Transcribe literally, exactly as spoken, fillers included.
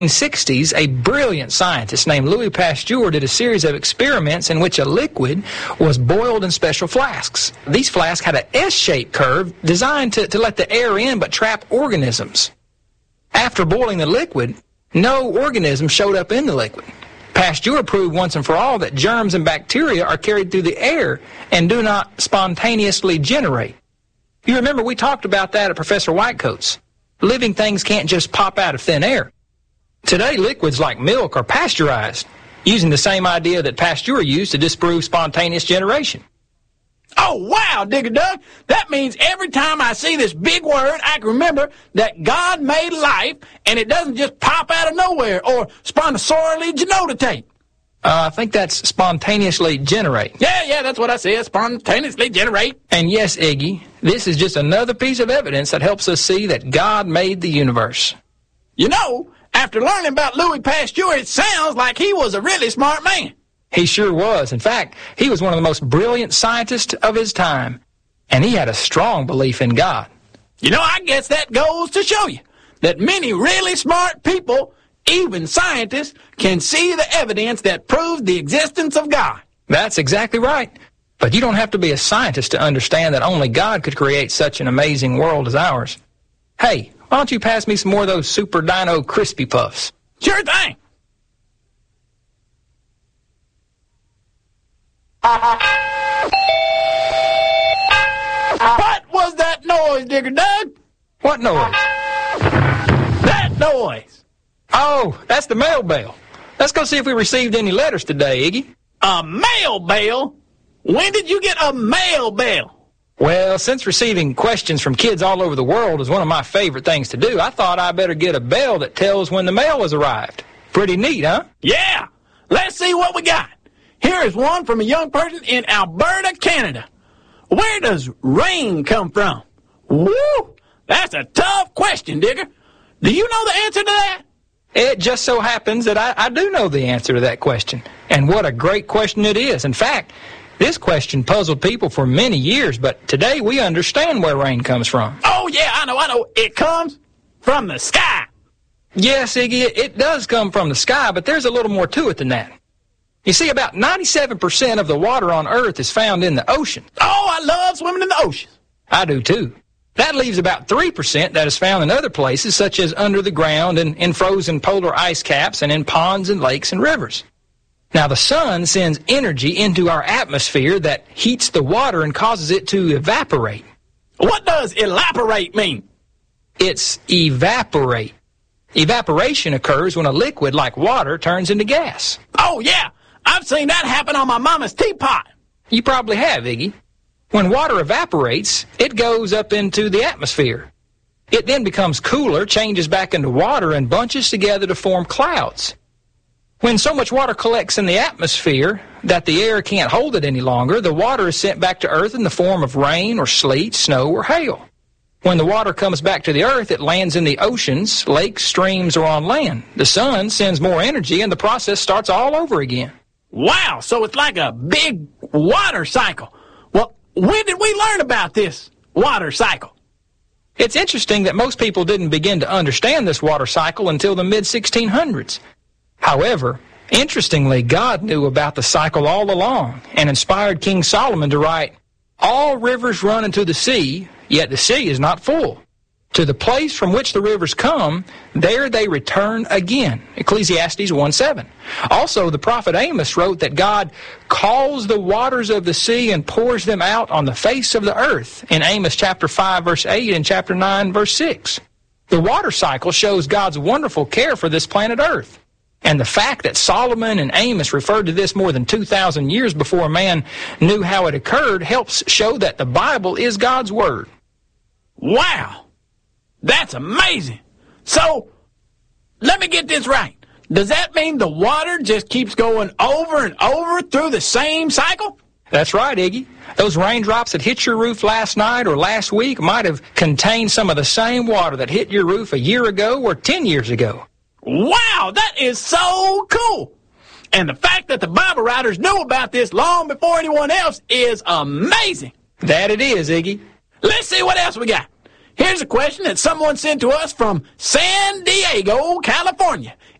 In the sixties, a brilliant scientist named Louis Pasteur did a series of experiments in which a liquid was boiled in special flasks. These flasks had an S-shaped curve designed to, to let the air in but trap organisms. After boiling the liquid, no organisms showed up in the liquid. Pasteur proved once and for all that germs and bacteria are carried through the air and do not spontaneously generate. You remember we talked about that at Professor Whitecoat's. Living things can't just pop out of thin air. Today, liquids like milk are pasteurized, using the same idea that Pasteur used to disprove spontaneous generation. Oh, wow, Digger Doug. That means every time I see this big word, I can remember that God made life, and it doesn't just pop out of nowhere or spontaneously genotate. Uh, I think that's spontaneously generate. Yeah, yeah, that's what I said, spontaneously generate. And yes, Iggy, this is just another piece of evidence that helps us see that God made the universe. You know, after learning about Louis Pasteur, it sounds like he was a really smart man. He sure was. In fact, he was one of the most brilliant scientists of his time, and he had a strong belief in God. You know, I guess that goes to show you that many really smart people, even scientists, can see the evidence that proves the existence of God. That's exactly right. But you don't have to be a scientist to understand that only God could create such an amazing world as ours. Hey, why don't you pass me some more of those Super Dino Crispy Puffs? Sure thing. What was that noise, Digger Doug? What noise? That noise. Oh, that's the mail bell. Let's go see if we received any letters today, Iggy. A mail bell? When did you get a mail bell? Well, since receiving questions from kids all over the world is one of my favorite things to do, I thought I better get a bell that tells when the mail has arrived. Pretty neat, huh? Yeah. Let's see what we got. Here is one from a young person in Alberta, Canada. Where does rain come from? Woo! That's a tough question, Digger. Do you know the answer to that? It just so happens that I, I do know the answer to that question. And what a great question it is. In fact, this question puzzled people for many years, but today we understand where rain comes from. Oh, yeah, I know, I know. It comes from the sky. Yes, Iggy, it, it does come from the sky, but there's a little more to it than that. You see, about ninety-seven percent of the water on Earth is found in the ocean. Oh, I love swimming in the ocean. I do, too. That leaves about three percent that is found in other places, such as under the ground and in frozen polar ice caps and in ponds and lakes and rivers. Now, the sun sends energy into our atmosphere that heats the water and causes it to evaporate. What does evaporate mean? It's evaporate. Evaporation occurs when a liquid like water turns into gas. Oh, yeah. I've seen that happen on my mama's teapot. You probably have, Iggy. When water evaporates, it goes up into the atmosphere. It then becomes cooler, changes back into water, and bunches together to form clouds. When so much water collects in the atmosphere that the air can't hold it any longer, the water is sent back to Earth in the form of rain or sleet, snow, or hail. When the water comes back to the Earth, it lands in the oceans, lakes, streams, or on land. The sun sends more energy, and the process starts all over again. Wow, so it's like a big water cycle. Well, when did we learn about this water cycle? It's interesting that most people didn't begin to understand this water cycle until the mid sixteen hundreds. However, interestingly, God knew about the cycle all along and inspired King Solomon to write, "All rivers run into the sea, yet the sea is not full. To the place from which the rivers come, there they return again." Ecclesiastes one seven. Also, the prophet Amos wrote that God calls the waters of the sea and pours them out on the face of the earth in Amos chapter five, verse eight, and chapter nine, verse six. The water cycle shows God's wonderful care for this planet Earth. And the fact that Solomon and Amos referred to this more than two thousand years before man knew how it occurred helps show that the Bible is God's Word. Wow! That's amazing. So, let me get this right. Does that mean the water just keeps going over and over through the same cycle? That's right, Iggy. Those raindrops that hit your roof last night or last week might have contained some of the same water that hit your roof a year ago or ten years ago. Wow, that is so cool. And the fact that the Bible writers knew about this long before anyone else is amazing. That it is, Iggy. Let's see what else we got. Here's a question that someone sent to us from San Diego, California.